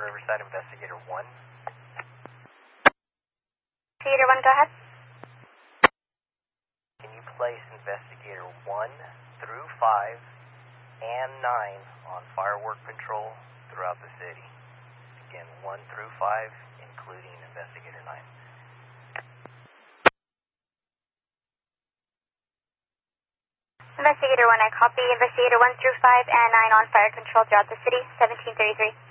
Riverside, Investigator 1. Investigator 1, go ahead. Can you place Investigator 1 through 5 and 9 on firework patrol throughout the city? Again, 1 through 5, including Investigator 9. Investigator 1, I copy. Investigator 1 through 5 and 9 on fire control throughout the city, 1733.